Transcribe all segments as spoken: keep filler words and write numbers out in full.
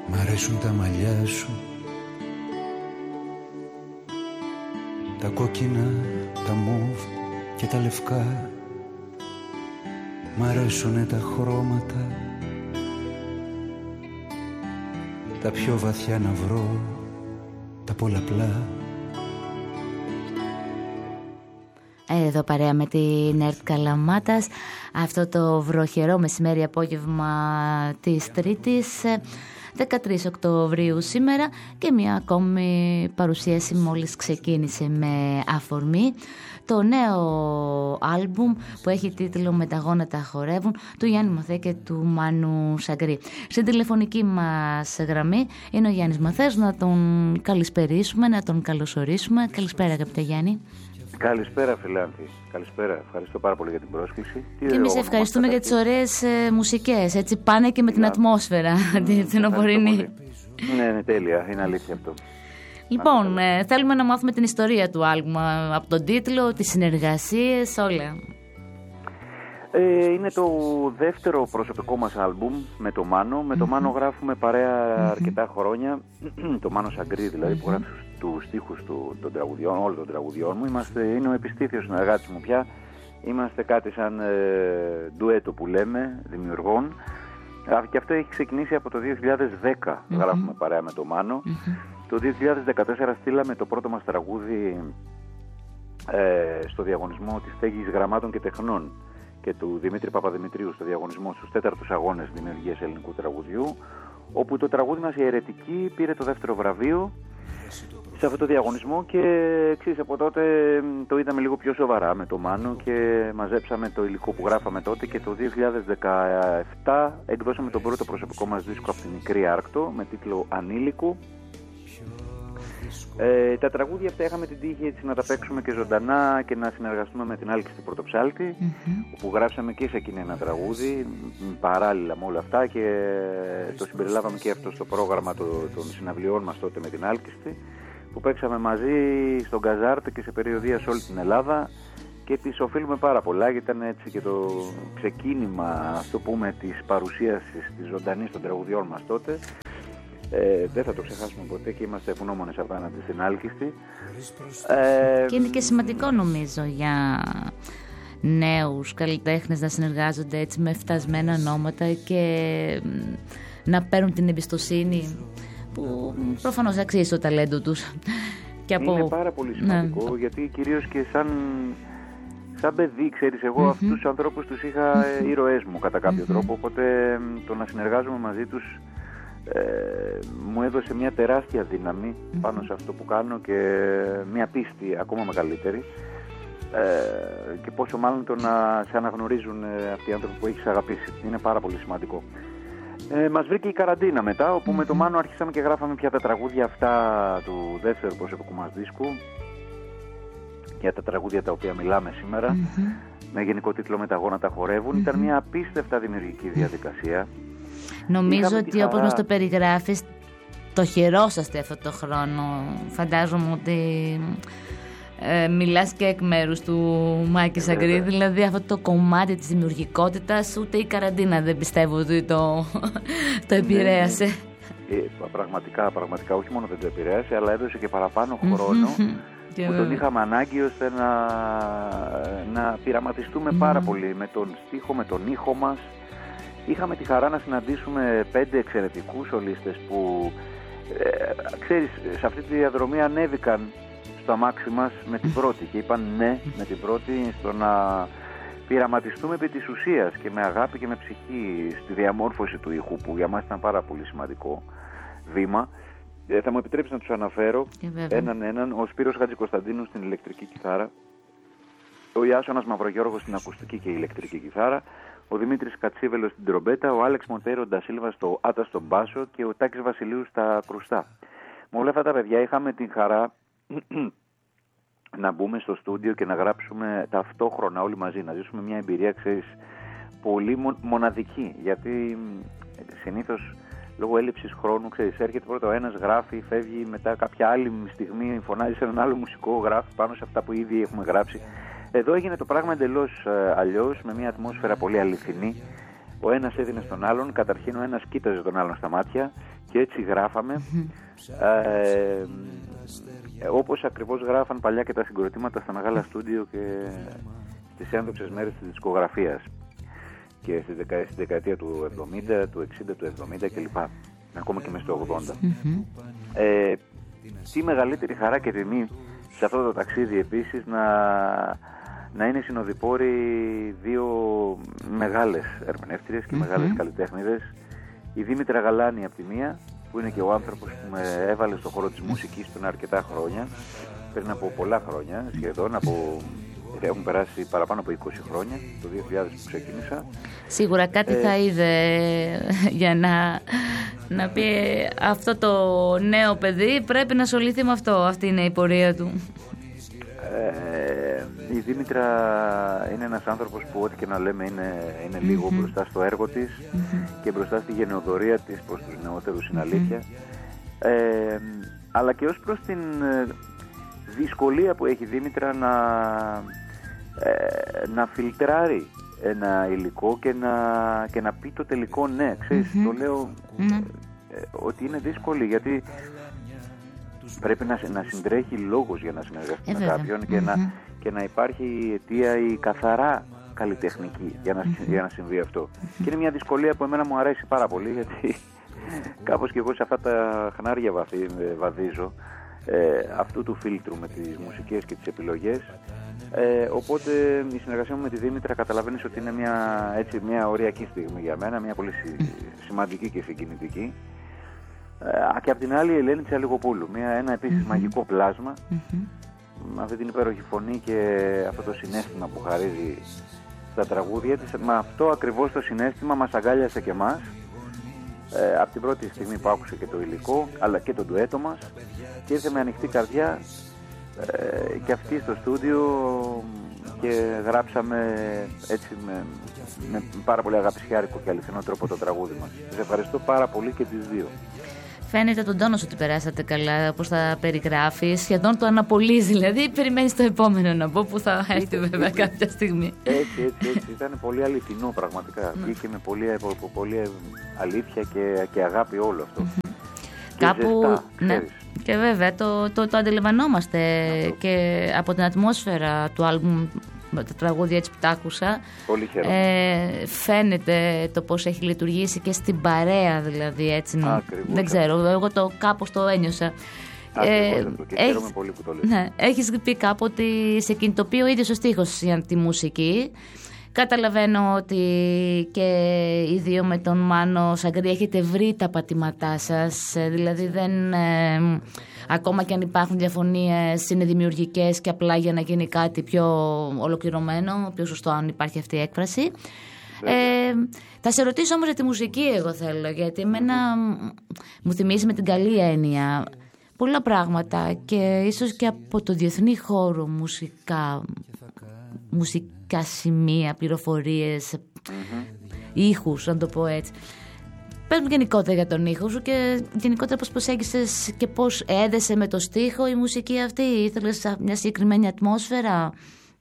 Μ' αρέσουν τα μαλλιά σου, τα κόκκινα, τα μοβ και τα λευκά. Μ' αρέσουνε τα χρώματα, τα πιο βαθιά να βρω, τα πολλαπλά. Εδώ παρέα με την ΕΡΤ Καλαμάτας, αυτό το βροχερό μεσημέρι απόγευμα της Τρίτης, δεκατρείς Οκτωβρίου σήμερα, και μια ακόμη παρουσίαση μόλις ξεκίνησε με αφορμή το νέο άλμπουμ που έχει τίτλο «Με τα γόνατα χορεύουν» του Γιάννη Μαθέ και του Μάνου Σαγκρή. Στην τηλεφωνική μας γραμμή είναι ο Γιάννης Μαθές, να τον καλησπερίσουμε, να τον καλωσορίσουμε. Καλησπέρα αγαπητέ Γιάννη. Καλησπέρα Φιλάνθη, καλησπέρα, ευχαριστώ πάρα πολύ για την πρόσκληση. Και εμείς ευχαριστούμε για τις ωραίες ε, μουσικές, έτσι πάνε και με την ατμόσφαιρα την φθινοπορεινή. Ναι, είναι τέλεια, είναι αλήθεια αυτό. Λοιπόν, ε, θέλουμε να μάθουμε την ιστορία του άλμπουμ, από τον τίτλο, τις συνεργασίες, όλα. Ε, είναι το δεύτερο προσωπικό μας άλμπουμ με το Μάνο. Με το mm-hmm. Μάνο γράφουμε παρέα mm-hmm. αρκετά χρόνια. Το Μάνο Σαγκρή δηλαδή, mm-hmm. που γράφει τους στίχους του, των τραγουδιών, όλων των τραγουδιών μου. Είμαστε, είναι ο επιστήθιος συνεργάτης μου πια. Είμαστε κάτι σαν ε, ντουέτο που λέμε, δημιουργών. Και αυτό έχει ξεκινήσει από το δύο χιλιάδες δέκα. Mm-hmm. Γράφουμε παρέα με το Μάνο. Mm-hmm. Το δύο χιλιάδες δεκατέσσερα στείλαμε το πρώτο μας τραγούδι ε, στο διαγωνισμό της Στέγης Γραμμάτων και Τεχνών και του Δημήτρη Παπαδημητρίου, στο διαγωνισμό στους τέταρτους αγώνες δημιουργίας ελληνικού τραγουδιού, όπου το τραγούδι μας «Η Αιρετική» πήρε το δεύτερο βραβείο σε αυτό το διαγωνισμό, και εξής, από τότε το είδαμε λίγο πιο σοβαρά με το Μάνο και μαζέψαμε το υλικό που γράφαμε τότε, και το δύο χιλιάδες δεκαεπτά εκδώσαμε τον πρώτο προσωπικό μας δίσκο από την Μικρή Άρκτο με τίτλο «Ανήλικο». Ε, τα τραγούδια αυτά είχαμε την τύχη έτσι να τα παίξουμε και ζωντανά και να συνεργαστούμε με την Άλκη στην Πρωτοψάλτη, mm-hmm. όπου γράψαμε και σε εκείνη ένα τραγούδι παράλληλα με όλα αυτά, και το συμπεριλάβαμε και αυτό στο πρόγραμμα το, των συναυλιών μας τότε με την Άλκηστη, που παίξαμε μαζί στον Καζάρτ και σε περιοδεία σε όλη την Ελλάδα, και της οφείλουμε πάρα πολλά, γιατί ήταν έτσι και το ξεκίνημα, ας το πούμε, της παρουσίασης της ζωντανής των τραγουδιών μας τότε. Ε, δεν θα το ξεχάσουμε ποτέ και είμαστε ευγνώμονες απέναντι στην Άλκηστη. Ε, και είναι και σημαντικό νομίζω για νέους καλλιτέχνες να συνεργάζονται έτσι με φτασμένα ονόματα και να παίρνουν την εμπιστοσύνη που προφανώς αξίζει το ταλέντο τους. Και από... Είναι πάρα πολύ σημαντικό, ναι. Γιατί κυρίως και σαν, σαν παιδί, ξέρεις, εγώ mm-hmm. αυτούς τους ανθρώπους τους είχα mm-hmm. ήρωές μου κατά κάποιο mm-hmm. τρόπο, οπότε το να συνεργάζομαι μαζί τους Ε, μου έδωσε μια τεράστια δύναμη mm-hmm. πάνω σε αυτό που κάνω και μια πίστη ακόμα μεγαλύτερη, ε, και πόσο μάλλον το να σε αναγνωρίζουν ε, αυτοί οι άνθρωποι που έχεις αγαπήσει. Είναι πάρα πολύ σημαντικό. Ε, μας βρήκε η καραντίνα μετά, όπου mm-hmm. με το Μάνο αρχίσαμε και γράφαμε πια τα τραγούδια αυτά του δεύτερου προσωπικού μας δίσκου, για τα τραγούδια τα οποία μιλάμε σήμερα, mm-hmm. με γενικό τίτλο «Με τα γόνατα χορεύουν». Mm-hmm. Ήταν μια απίστευτα δημιουργική διαδικασία. Νομίζω Είχαμε ότι όπως μας το περιγράφεις, το χαιρόσαστε αυτό το χρόνο. Φαντάζομαι ότι ε, μιλάς και εκ μέρους του Μάκη Σαγκρή, δηλαδή αυτό το κομμάτι της δημιουργικότητας ούτε η καραντίνα δεν πιστεύω ότι το, το επηρέασε. Ναι, ε, πραγματικά, πραγματικά όχι μόνο δεν το επηρέασε, αλλά έδωσε και παραπάνω χρόνο που τον είχαμε ανάγκη ώστε να, να πειραματιστούμε mm. πάρα πολύ με τον στίχο, με τον ήχο μας. Είχαμε τη χαρά να συναντήσουμε πέντε εξαιρετικούς σολίστες που, ε, ξέρεις, σε αυτή τη διαδρομή ανέβηκαν στο αμάξι μας με την πρώτη και είπαν ναι με την πρώτη στο να πειραματιστούμε επί της ουσίας και με αγάπη και με ψυχή στη διαμόρφωση του ήχου, που για μας ήταν πάρα πολύ σημαντικό βήμα. Ε, θα μου επιτρέψει να τους αναφέρω έναν έναν. Ο Σπύρος Χατζικοσταντίνου στην ηλεκτρική κιθάρα, ο Ιάσονας Μαυρογιώργος στην ακουστική και ηλεκτρική κιθάρα, ο Δημήτρης Κατσίβελος στην τρομπέτα, ο Άλεξ Μοντέρο Ντασίλβα στο άτα στον μπάσο και ο Τάκης Βασιλείου στα κρουστά. Με όλα αυτά τα παιδιά είχαμε την χαρά να μπούμε στο στούντιο και να γράψουμε ταυτόχρονα όλοι μαζί, να ζήσουμε μια εμπειρία, ξέρεις, πολύ μοναδική, γιατί συνήθως λόγω έλλειψης χρόνου, ξέρεις, έρχεται πρώτα ο ένας, γράφει, φεύγει, μετά κάποια άλλη στιγμή φωνάζει σε έναν άλλο μουσικό, γράφει πάνω σε αυτά που ήδη έχουμε γράψει. Εδώ έγινε το πράγμα εντελώς ε, αλλιώς, με μια ατμόσφαιρα πολύ αληθινή. Ο ένας έδινε στον άλλον, καταρχήν ο ένας κοίταζε τον άλλον στα μάτια και έτσι γράφαμε. Ε, όπως ακριβώς γράφαν παλιά και τα συγκροτήματα στα μεγάλα στούντιο και στις ένδοξες μέρες της δισκογραφίας και στη δεκα, στη δεκαετία του εβδομήντα, του εξήντα, του εβδομήντα κλπ. Ακόμα και μέσα στο ογδόντα. Mm-hmm. Ε, τι μεγαλύτερη χαρά και τιμή σε αυτό το ταξίδι επίσης να, να είναι συνοδοιπόροι δύο μεγάλες ερμηνεύτριες και mm-hmm. μεγάλες καλλιτέχνηδες. Η Δήμητρα Γαλάνη από τη μία, που είναι και ο άνθρωπος που με έβαλε στον χώρο της μουσικής πριν αρκετά χρόνια, πριν από πολλά χρόνια σχεδόν, από, έχουν περάσει παραπάνω από είκοσι χρόνια, το δύο χιλιάδες που ξεκίνησα. Σίγουρα κάτι ε, θα είδε για να, να πει αυτό το νέο παιδί πρέπει να ασχοληθεί με αυτό, αυτή είναι η πορεία του. Ε, η Δήμητρα είναι ένας άνθρωπος που ό,τι και να λέμε είναι, είναι mm-hmm. λίγο μπροστά στο έργο της mm-hmm. και μπροστά στη γενεοδορία της προς τους νεότερους, είναι αλήθεια. Mm-hmm. Ε, αλλά και ως προς την δυσκολία που έχει η Δήμητρα να, ε, να φιλτράρει ένα υλικό και να, και να πει το τελικό ναι. Ξέρεις, mm-hmm. το λέω mm-hmm. ε, ότι είναι δύσκολη, γιατί πρέπει να, να συντρέχει λόγος για να συνεργαστεί με κάποιον και, mm-hmm. να, και να υπάρχει αιτία η καθαρά καλλιτεχνική για να, mm-hmm. για να συμβεί αυτό. Mm-hmm. Και είναι μια δυσκολία που εμένα μου αρέσει πάρα πολύ, γιατί κάπως και εγώ σε αυτά τα χνάρια βαθύ, βαδίζω ε, αυτού του φίλτρου με τις μουσικές και τις επιλογές. Ε, οπότε η συνεργασία μου με τη Δήμητρα καταλαβαίνεις ότι είναι μια, έτσι, μια οριακή στιγμή για μένα, μια πολύ σημαντική και συγκινητική. Ε, και απ' την άλλη η Ελένη Τσαλιγοπούλου, μια, ένα επίσης mm-hmm. μαγικό πλάσμα mm-hmm. με αυτή την υπέροχη φωνή και αυτό το συναίσθημα που χαρίζει στα τραγούδια της. Με αυτό ακριβώς το συναίσθημα μας αγκάλιασε και εμάς ε, από την πρώτη στιγμή που άκουσε και το υλικό αλλά και το ντουέτο μας και ήρθε με ανοιχτή καρδιά ε, και αυτή στο στούντιο και γράψαμε έτσι με, με πάρα πολύ αγαπησιάρικο και αληθινό τρόπο το τραγούδι μας. Σας ευχαριστώ πάρα πολύ και τις δύο. Φαίνεται τον τόνο ότι περάσατε καλά, όπως τα περιγράφεις, σχεδόν το αναπολύζει, δηλαδή περιμένεις το επόμενο να πω που θα έρθει βέβαια κάποια στιγμή. Έτσι, έτσι, έτσι, ήταν πολύ αληθινό πραγματικά, βγήκε με πολύ, πολύ αλήθεια και, και αγάπη όλο αυτό. Και κάπου, ζεστά, ναι, και βέβαια το, το, το αντιλαμβανόμαστε αυτό. Και από την ατμόσφαιρα του άλμπουμ, τα τραγούδια έτσι που τα άκουσα, ε, φαίνεται το πώς έχει λειτουργήσει και στην παρέα, δηλαδή έτσι. Ακριβώς. Δεν ξέρω, εγώ το κάπως το ένιωσα. Ε, και χαίρομαι πολύ που το λες. Ναι, έχεις πει κάπου ότι σε κινητοποιεί ο ίδιος ο στίχος για τη μουσική. Καταλαβαίνω ότι και οι δύο με τον Μάνο Σαγκρή έχετε βρει τα πατήματά σας, δηλαδή δεν, ε, ακόμα και αν υπάρχουν διαφωνίες είναι δημιουργικές και απλά για να γίνει κάτι πιο ολοκληρωμένο, πιο σωστό αν υπάρχει αυτή η έκφραση. Ε, θα σε ρωτήσω όμως για τη μουσική εγώ θέλω, γιατί εμένα μου θυμίζει με την καλή έννοια πολλά πράγματα και ίσως και από το διεθνή χώρο μουσικά, μουσικά σημεία, πληροφορίες, mm-hmm. ήχους, να το πω έτσι. Πες μου γενικότερα για τον ήχο σου και γενικότερα πώς προσέγγισες και πώς έδεσε με το στίχο η μουσική αυτή. Ήθελες μια συγκεκριμένη ατμόσφαιρα?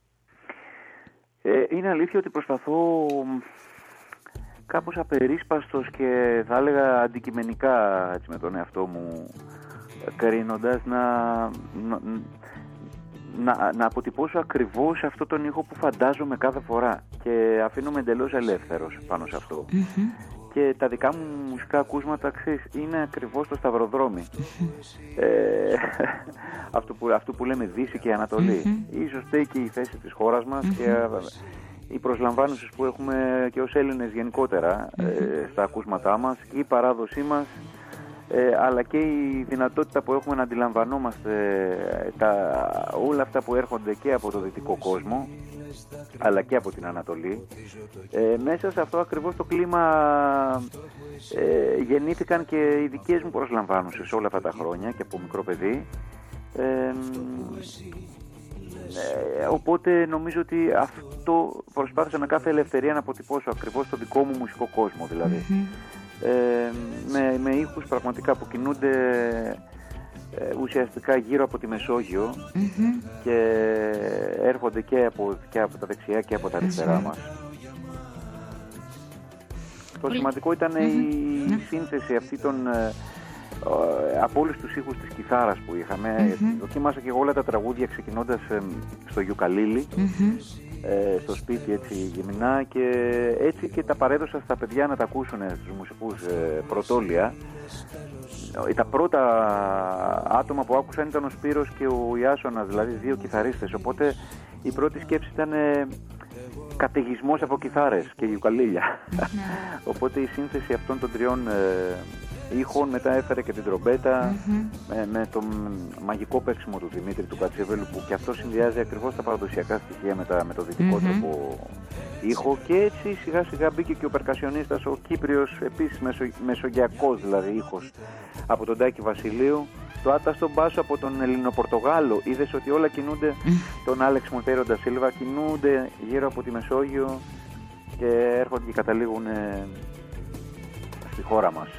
Ε, είναι αλήθεια ότι προσπαθώ κάπως απερίσπαστος και θα έλεγα αντικειμενικά έτσι, με τον εαυτό μου κρίνοντας να, να, να, να αποτυπώσω ακριβώς αυτό τον ήχο που φαντάζομαι κάθε φορά και αφήνομαι εντελώς ελεύθερος πάνω σε αυτό. Mm-hmm. Και τα δικά μου μουσικά ακούσματα, ξέρεις, είναι ακριβώς το σταυροδρόμι. Mm-hmm. Ε, αυτό, που, αυτό που λέμε Δύση και Ανατολή. Mm-hmm. Ίσως φταίει και η θέση της χώρας μας mm-hmm. και οι προσλαμβάνωσες που έχουμε και ως Έλληνες γενικότερα mm-hmm. ε, στα ακούσματά μας, η παράδοσή μας, ε, αλλά και η δυνατότητα που έχουμε να αντιλαμβανόμαστε τα, όλα αυτά που έρχονται και από το δυτικό κόσμο αλλά και από την Ανατολή. Ε, μέσα σε αυτό ακριβώς το κλίμα ε, γεννήθηκαν και οι δικές μου προσλαμβάνωσες όλα αυτά τα χρόνια και από μικρό παιδί. Ε, ε, οπότε νομίζω ότι αυτό προσπάθησα με κάθε ελευθερία να αποτυπώσω ακριβώς το δικό μου μουσικό κόσμο δηλαδή. Mm-hmm. Ε, με, με ήχους πραγματικά που κινούνται ε, ουσιαστικά γύρω από τη Μεσόγειο mm-hmm. και έρχονται και από, και από τα δεξιά και από τα αριστερά mm-hmm. μας. Το σημαντικό ήταν mm-hmm. η σύνθεση αυτή των, από όλους τους ήχους της κιθάρας που είχαμε. Mm-hmm. Δοκίμασα και εγώ όλα τα τραγούδια ξεκινώντας ε, στο γιουκαλίλι, mm-hmm. ε, στο σπίτι έτσι γυμνά, και έτσι και τα παρέδωσα στα παιδιά να τα ακούσουν, στους μουσικούς ε, πρωτόλια. Τα πρώτα άτομα που άκουσαν ήταν ο Σπύρος και ο Ιάσονας, δηλαδή δύο κιθαρίστες, οπότε η πρώτη σκέψη ήταν ε, καταιγισμός από κιθάρες και γιουκαλίλια. Mm-hmm. Οπότε η σύνθεση αυτών των τριών ε, ήχων μετά έφερε και την τρομπέτα, mm-hmm. με, με το μαγικό παίξιμο του Δημήτρη του Κατσίβελου, που και αυτό συνδυάζει ακριβώς τα παραδοσιακά στοιχεία με, τα, με το δυτικό mm-hmm. τρόπο ήχο, και έτσι σιγά σιγά μπήκε και ο περκασιονίστας, ο Κύπριος, επίσης μεσο, μεσογειακός δηλαδή ήχος, από τον Τάκη Βασιλείου, το άταστο μπάσο από τον Ελληνοπορτογάλο. Είδες ότι όλα κινούνται, τον Άλεξ Μοντέιρο ντα Σίλβα, κινούνται γύρω από τη Μεσόγειο και έρχονται και καταλήγουν στη χώρα μας.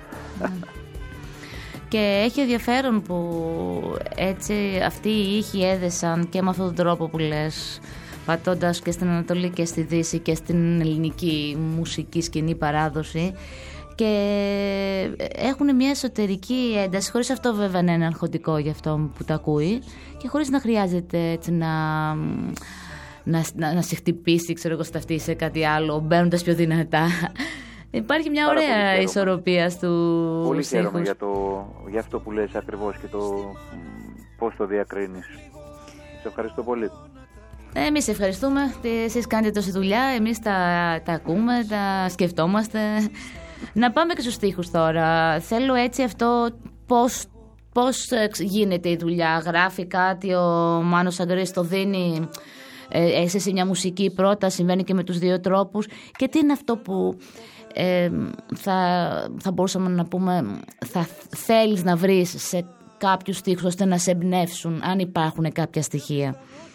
Και έχει ενδιαφέρον που έτσι αυτοί οι ήχοι έδεσαν και με αυτόν τον τρόπο που λες, πατώντας και στην Ανατολή και στη Δύση και στην ελληνική μουσική σκηνή παράδοση, και έχουν μια εσωτερική ένταση, χωρίς αυτό βέβαια να είναι αρχοντικό για αυτό που τα ακούει, και χωρίς να χρειάζεται έτσι να, να, να, να σε χτυπήσει, ξέρω εγώ, σταυτή σε κάτι άλλο, μπαίνοντας πιο δυνατά. Υπάρχει μια Πάρα ωραία ισορροπία στου Πολύ χαίρομαι για, το, για αυτό που λες ακριβώς και το πώς το διακρίνεις. Σε ευχαριστώ πολύ. Εμείς ευχαριστούμε. Εσείς κάνετε τόση δουλειά, εμείς τα, τα ακούμε, τα σκεφτόμαστε. Να πάμε και στους στίχους τώρα. Θέλω έτσι αυτό, πώς, πώς γίνεται η δουλειά. Γράφει κάτι ο Μάνος Αγκρής, το δίνει ε, σε μια μουσική πρώτα, συμβαίνει και με τους δύο τρόπους. Και τι είναι αυτό που ε, θα, θα μπορούσαμε να πούμε, θα θέλεις να βρεις σε κάποιους στίχους ώστε να σε εμπνεύσουν, αν υπάρχουν κάποια στοιχεία?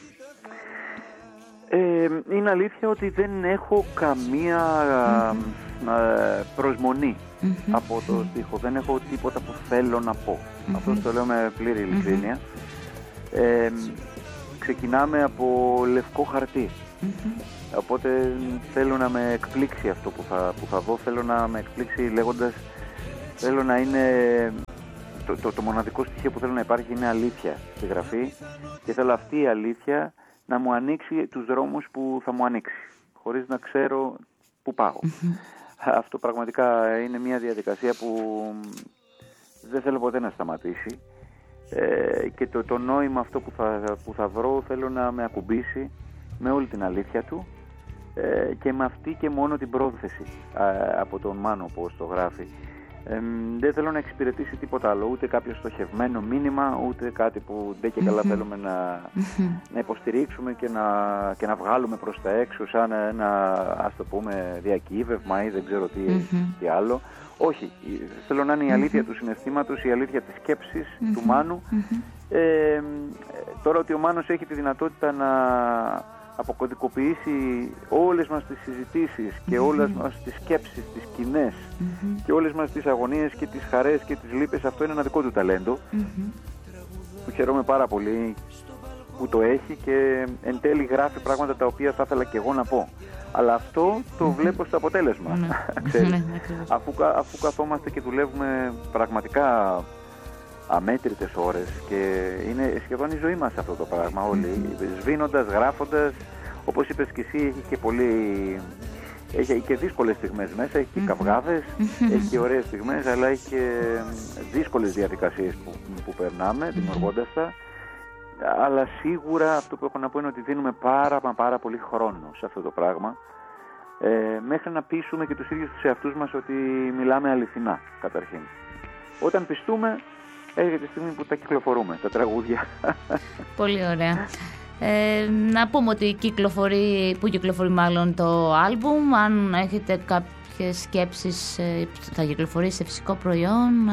Ε, είναι αλήθεια ότι δεν έχω καμία mm-hmm. ε, προσμονή mm-hmm. από το στίχο. Δεν έχω τίποτα που θέλω να πω. Mm-hmm. Αυτό το λέω με πλήρη ειλικρίνεια. Mm-hmm. Ε, ξεκινάμε από λευκό χαρτί. Mm-hmm. Οπότε θέλω να με εκπλήξει αυτό που θα, που θα δω. Θέλω να με εκπλήξει λέγοντας, θέλω να είναι... Το, το, το μοναδικό στοιχείο που θέλω να υπάρχει είναι αλήθεια στη γραφή, και θέλω αυτή η αλήθεια να μου ανοίξει τους δρόμους που θα μου ανοίξει, χωρίς να ξέρω πού πάω. Αυτό πραγματικά είναι μια διαδικασία που δεν θέλω ποτέ να σταματήσει, ε, και το, το νόημα αυτό που θα, που θα βρω θέλω να με ακουμπήσει με όλη την αλήθεια του, ε, και με αυτή και μόνο την πρόθεση ε, από τον Μάνο, όπως το γράφει. Ε, δεν θέλω να εξυπηρετήσει τίποτα άλλο, ούτε κάποιο στοχευμένο μήνυμα, ούτε κάτι που δεν και καλά mm-hmm. θέλουμε να, mm-hmm. να υποστηρίξουμε και να, και να βγάλουμε προς τα έξω σαν ένα, ας το πούμε, διακύβευμα ή δεν ξέρω τι, mm-hmm. τι άλλο. Όχι, θέλω να είναι η αλήθεια mm-hmm. του συναισθήματος, η αλήθεια της σκέψης mm-hmm. του Μάνου. Mm-hmm. Ε, τώρα ότι ο Μάνος έχει τη δυνατότητα να αποκωδικοποιήσει όλες μας τις συζητήσεις και mm-hmm. όλες μας τις σκέψεις, τις κοινές mm-hmm. και όλες μας τις αγωνίες και τις χαρές και τις λύπες, αυτό είναι ένα δικό του ταλέντο mm-hmm. που χαιρόμαι πάρα πολύ που το έχει, και εν τέλει γράφει πράγματα τα οποία θα ήθελα και εγώ να πω, αλλά αυτό το mm-hmm. βλέπω στο αποτέλεσμα mm-hmm. αφού, αφού καθόμαστε και δουλεύουμε πραγματικά αμέτρητες ώρες, και είναι σχεδόν η ζωή μας αυτό το πράγμα όλοι, mm-hmm. σβήνοντας, γράφοντας, όπως είπες και εσύ, έχει και πολύ, έχει και δύσκολες στιγμές μέσα, έχει και mm-hmm. καυγάδες, mm-hmm. έχει και ωραίες στιγμές, αλλά έχει και δύσκολες διαδικασίες που, που περνάμε mm-hmm. δημιουργώντας τα, αλλά σίγουρα αυτό που έχω να πω είναι ότι δίνουμε πάρα μα πάρα πολύ χρόνο σε αυτό το πράγμα, ε, μέχρι να πείσουμε και τους ίδιους τους εαυτούς μας ότι μιλάμε αληθινά καταρχήν. Όταν πιστούμε, έρχεται τη στιγμή που τα κυκλοφορούμε, τα τραγούδια. Πολύ ωραία. Ε, να πούμε ότι κυκλοφορεί, που κυκλοφορεί μάλλον το άλμπουμ, αν έχετε κάποιες σκέψεις, θα κυκλοφορήσει σε φυσικό προϊόν?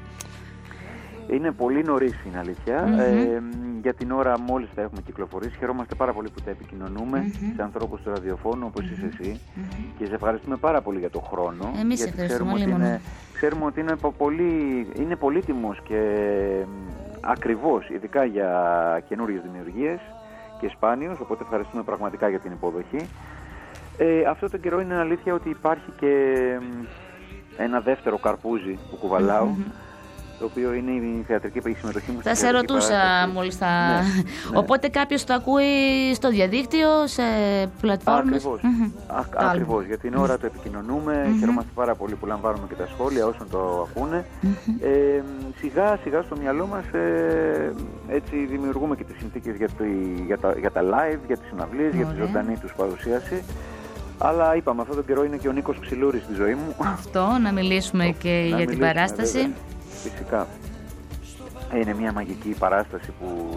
Είναι πολύ νωρίς, είναι αλήθεια. Mm-hmm. Ε, για την ώρα μόλις τα έχουμε κυκλοφορήσει. Χαιρόμαστε πάρα πολύ που τα επικοινωνούμε mm-hmm. σε ανθρώπους του ραδιοφώνου όπως mm-hmm. είσαι εσύ mm-hmm. και σε ευχαριστούμε πάρα πολύ για τον χρόνο. Εμείς γιατί ευχαριστούμε ξέρουμε όλοι ότι είναι, ξέρουμε ότι είναι, πολύ, είναι πολύτιμος και ακριβώς, ειδικά για καινούριες δημιουργίες και σπάνιος, οπότε ευχαριστούμε πραγματικά για την υποδοχή. Ε, αυτό τον καιρό είναι αλήθεια ότι υπάρχει και ένα δεύτερο καρπούζι που κουβαλάω. Mm-hmm. το οποίο είναι η θεατρική η συμμετοχή μου. Θα σε ρωτούσα μόλις θα... Ναι, ναι. Οπότε κάποιος το ακούει στο διαδίκτυο, σε πλατφόρμες. Ακριβώς, mm-hmm. Ακριβώς. Για την ώρα το επικοινωνούμε, mm-hmm. χαιρόμαστε πάρα πολύ που λαμβάνουμε και τα σχόλια όσων το ακούνε. Mm-hmm. Ε, σιγά σιγά στο μυαλό μας ε, έτσι δημιουργούμε και τις συνθήκες για, το, για, τα, για τα live, για τις συναυλίες, για τη ζωντανή τους παρουσίαση. Αλλά είπαμε, αυτόν τον καιρό είναι και ο Νίκος Ξυλούρης στη ζωή μου. Αυτό, να μιλήσουμε και να για μιλήσουμε, την παράσταση. Βέβαια, φυσικά. Είναι μια μαγική παράσταση που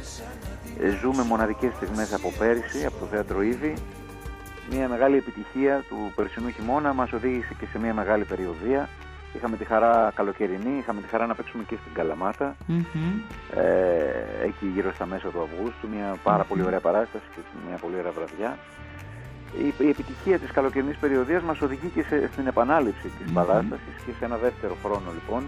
ζούμε μοναδικές στιγμές από πέρυσι, από το Θέατρο Ήδη. Μια μεγάλη επιτυχία του περσινού χειμώνα μας οδήγησε και σε μια μεγάλη περιοδία. Είχαμε τη χαρά καλοκαιρινή, είχαμε τη χαρά να παίξουμε και στην Καλαμάτα, mm-hmm. ε, εκεί γύρω στα μέσα του Αυγούστου. Μια πάρα mm-hmm. πολύ ωραία παράσταση και μια πολύ ωραία βραδιά. Η, η επιτυχία της καλοκαιρινής περιοδίας μας οδηγεί και σε, στην επανάληψη της mm-hmm. παράστασης και σε ένα δεύτερο χρόνο λοιπόν.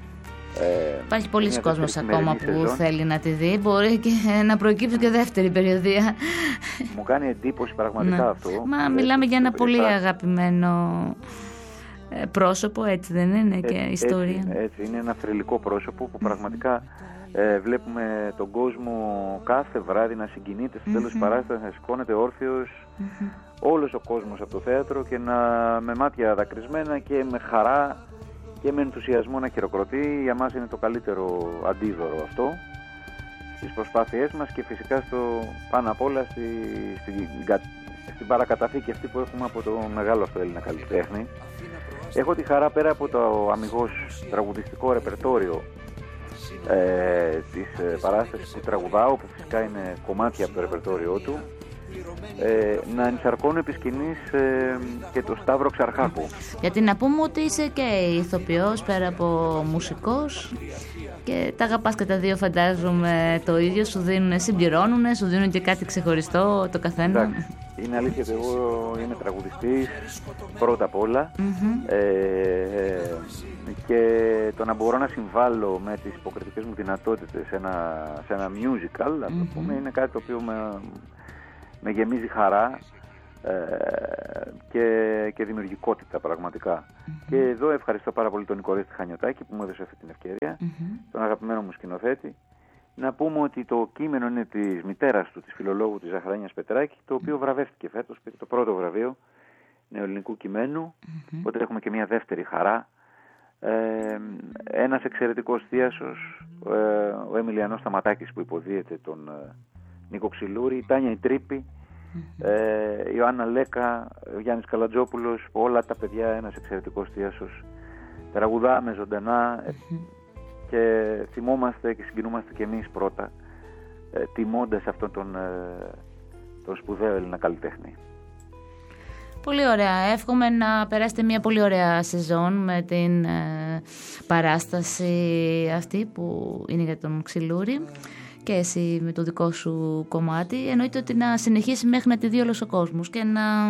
Ε, Υπάρχει πολλοί κόσμος ακόμα που σεζόν. Θέλει να τη δει. Μπορεί και να προκύψει και δεύτερη περιοδία. Μου κάνει εντύπωση πραγματικά ναι. αυτό. Μα ε, μιλάμε για ένα πολύ υπάρχει. αγαπημένο πρόσωπο, έτσι δεν είναι έτσι, και ιστορία. Έτσι, έτσι, είναι ένα θρυλικό πρόσωπο που πραγματικά ε, βλέπουμε τον κόσμο κάθε βράδυ να συγκινείται στο τέλος της παράστασης, να σηκώνεται όρθιος όλος ο κόσμος από το θέατρο και να με μάτια δακρυσμένα και με χαρά και με ενθουσιασμό να χειροκροτεί. Για μας είναι το καλύτερο αντίδωρο αυτό στις προσπάθειές μας και φυσικά στο, πάνω απ' όλα στη, στη, στην παρακαταθήκη αυτή που έχουμε από το μεγάλο αυτό Έλληνα καλλιτέχνη. Έχω τη χαρά πέρα από το αμιγώς τραγουδιστικό ρεπερτόριο ε, της ε, παράστασης που τραγουδάω, που φυσικά είναι κομμάτια από το ρεπερτόριό του, ε, να ενσαρκώνω επί σκηνής ε, και το Σταύρο Ξαρχάκου. Γιατί να πούμε ότι είσαι και ηθοποιός πέρα από μουσικός και τα αγαπάς και τα δύο, φαντάζομαι το ίδιο, σου δίνουν, συμπληρώνουν, σου δίνουν και κάτι ξεχωριστό το καθένα. Εντάξει, είναι αλήθεια ότι εγώ είμαι τραγουδιστής πρώτα απ' όλα mm-hmm. ε, και το να μπορώ να συμβάλλω με τις υποκριτικές μου δυνατότητες σε ένα, σε ένα musical mm-hmm. το πούμε, είναι κάτι το οποίο με, με γεμίζει χαρά ε, και, και δημιουργικότητα πραγματικά. Mm-hmm. Και εδώ ευχαριστώ πάρα πολύ τον Νικορέστη Χανιωτάκη που μου έδωσε αυτή την ευκαιρία, mm-hmm. τον αγαπημένο μου σκηνοθέτη. Να πούμε ότι το κείμενο είναι της μητέρας του, της φιλολόγου της Ζαχράνιας Πετράκη, το οποίο βραβεύτηκε φέτος, πήρε το πρώτο βραβείο νεοελληνικού κειμένου, mm-hmm. οπότε έχουμε και μια δεύτερη χαρά. Ε, ένας εξαιρετικός θίασος, ε, ο Εμιλιανός Σταματάκης που υποδίεται τον ε, Νίκο Ξυλούρη, η Τάνια Ιτρίπη, mm-hmm. ε, η Ιωάννα Λέκα, ο Γιάννης Καλατζόπουλος, όλα τα παιδιά, ένας εξαιρετικός θίασος. Τραγουδάμε ζωντανά, mm-hmm. και θυμόμαστε και συγκινούμαστε και εμείς πρώτα ε, τιμώντας αυτόν τον, ε, τον σπουδαίο Έλληνα καλλιτέχνη. Πολύ ωραία. Εύχομαι να περάσετε μια πολύ ωραία σεζόν με την ε, παράσταση αυτή που είναι για τον Ξυλούρη και εσύ με το δικό σου κομμάτι. Εννοείται ότι να συνεχίσει μέχρι να τη δει όλος ο κόσμος και να,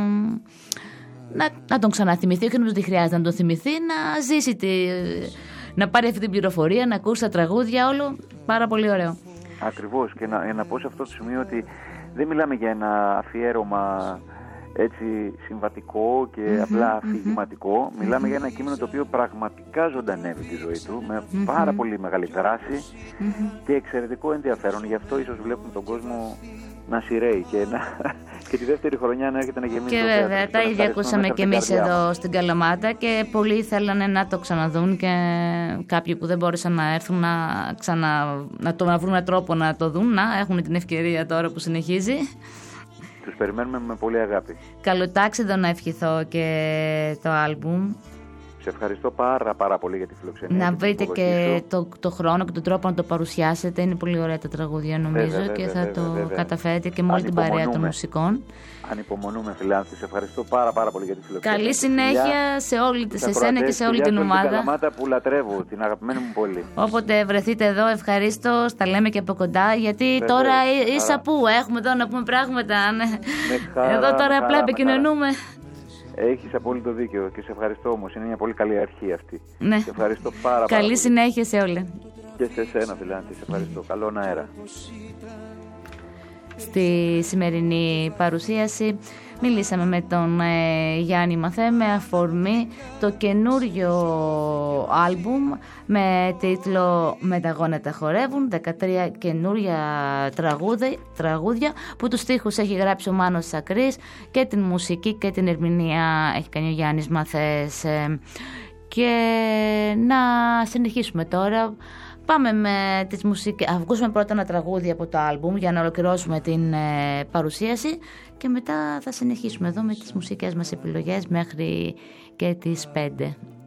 να, να τον ξαναθυμηθεί. Όχι νομίζω ότι χρειάζεται να τον θυμηθεί, να ζήσει τη... να πάρει αυτή την πληροφορία, να ακούσει τα τραγούδια, όλο πάρα πολύ ωραίο. Ακριβώς, και να, να πω σε αυτό το σημείο ότι δεν μιλάμε για ένα αφιέρωμα έτσι συμβατικό και mm-hmm, απλά αφηγηματικό. Mm-hmm. Μιλάμε για ένα κείμενο το οποίο πραγματικά ζωντανεύει τη ζωή του με mm-hmm. πάρα πολύ μεγάλη δράση mm-hmm. και εξαιρετικό ενδιαφέρον. Γι' αυτό ίσως βλέπουμε τον κόσμο να σειραίει και, να... και τη δεύτερη χρονιά να έρχεται να γεμίσει. Και βέβαια, θέατρο, τα ίδια ακούσαμε και εμείς εδώ στην Καλαμάτα και πολλοί θέλανε να το ξαναδούν και κάποιοι που δεν μπόρεσαν να έρθουν να, ξανα... να, το... να βρουν έναν τρόπο να το δουν, να έχουν την ευκαιρία τώρα που συνεχίζει. Τους περιμένουμε με πολύ αγάπη. Καλοτάξιδο να ευχηθώ και το άλμπουμ. Σε ευχαριστώ πάρα πάρα πολύ για τη φιλοξενία. Να βρείτε και το, το χρόνο και τον τρόπο να το παρουσιάσετε. Είναι πολύ ωραία τα τραγούδια νομίζω βέβαια, και βέβαια, θα βέβαια, το βέβαια. καταφέρετε και με όλη την παρέα των μουσικών. Ανυπομονούμε, Φιλάνθη. Σε ευχαριστώ πάρα πάρα πολύ για τη φιλοξενία. Καλή συνέχεια σε όλη σε εσένα και σε όλη την ομάδα. Την Καλαμάτα που λατρεύω, την αγαπημένη μου πολύ. Όποτε βρεθείτε εδώ, ευχαρίστω. Τα λέμε και από κοντά. Γιατί βέβαια, τώρα ίσα που έχουμε εδώ να πούμε πράγματα. Ναι. Χαρά, εδώ τώρα απλά επικοινωνούμε. Έχεις απόλυτο δίκιο και σε ευχαριστώ όμως. Είναι μια πολύ καλή αρχή αυτή. Ναι. Σε ευχαριστώ πάρα, πάρα Καλή πολύ. συνέχεια σε όλα. Και σε εσένα, Φιλάνθη. Σε ευχαριστώ. Καλόν αέρα. Στη σημερινή παρουσίαση Μιλήσαμε με τον ε, Γιάννη Μαθέ με αφορμή το καινούριο άλμπουμ με τίτλο «Με τα γόνατα χορεύουν», δεκατρία καινούρια τραγούδια, τραγούδια που τους στίχους έχει γράψει ο Μάνος Σακρής και την μουσική και την ερμηνεία έχει κάνει ο Γιάννης Μαθές. Ε, και να συνεχίσουμε τώρα. Πάμε με τις μουσικές. Θα ακούσουμε πρώτα ένα τραγούδι από το άλμπουμ για να ολοκληρώσουμε την ε, παρουσίαση και μετά θα συνεχίσουμε εδώ με τις μουσικές μας επιλογές μέχρι και τις πέντε.